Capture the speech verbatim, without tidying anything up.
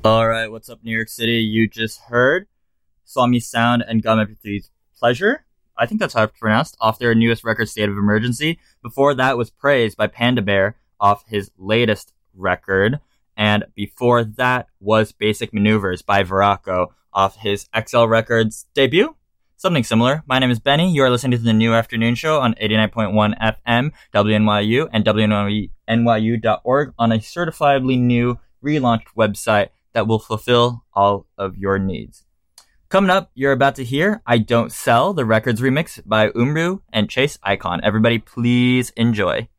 All right, what's up, New York City? You just heard Saw Me Sound and Gum Empathy's Pleasure. I think that's how it's pronounced, off their newest record, State of Emergency. Before that was Praise by Panda Bear off his latest record. And before that was Basic Maneuvers by Veraco off his X L Records debut. Something similar. My name is Benny. You are listening to the New Afternoon Show on eighty-nine point one F M, W N Y U, and W N Y U dot org on a certifiably new, relaunched website that will fulfill all of your needs. Coming up, you're about to hear I Don't Sell, the Records remix by Umru and Chase Icon. Everybody, please enjoy.